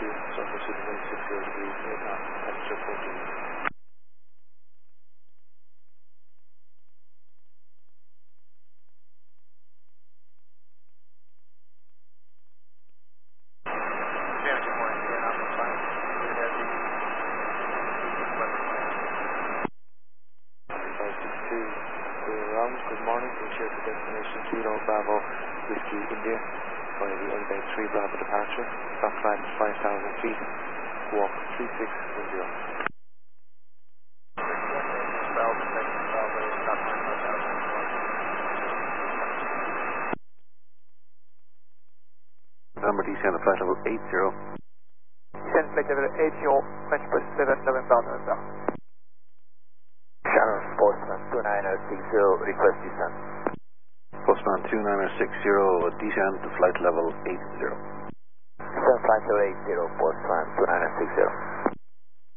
you. Surface is 160 degrees, temperature 14. Good morning, we share to destination Kilo Bravo Whiskey India for the N-Bay 3 Bravo departure. Stop flight is 5,000 feet, walk 3610. November descend flight level 80. Descend flight level 80, French plus 7, November. Shannon, Postman 2960, request descent. Postman 2960, descend to flight level 80. Descend flight level 80, Postman 2960.